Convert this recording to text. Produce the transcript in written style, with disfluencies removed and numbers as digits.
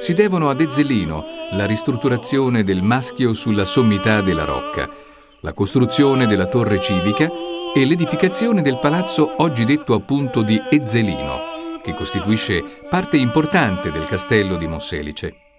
si devono ad Ezzelino, la ristrutturazione del Maschio sulla sommità della Rocca, la costruzione della torre civica e l'edificazione del palazzo oggi detto appunto di Ezzelino, che costituisce parte importante del castello di Monselice.